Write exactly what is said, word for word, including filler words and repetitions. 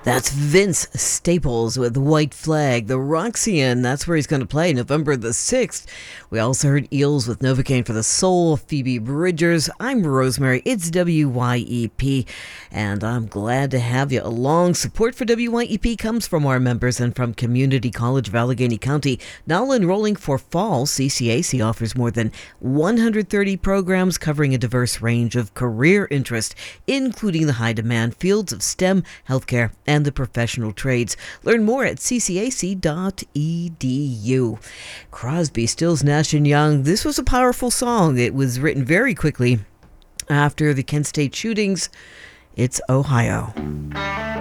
That's Vince Staples with White Flag. The Roxy-Inn, that's where he's going to play November the sixth. We also heard Eels with Novocaine for the Soul, Phoebe Bridgers. I'm Rosemary. It's W Y E P, and I'm glad to have you along. Support for W Y E P comes from our members and from Community College of Allegheny County. Now enrolling for fall, C C A C offers more than one hundred thirty programs covering a diverse range of career interest, including the high-demand fields of STEM, healthcare, and the professional trades. Learn more at c c a c dot e d u. Crosby, Stills, Nash and Young. This was a powerful song. It was written very quickly after the Kent State shootings. It's Ohio.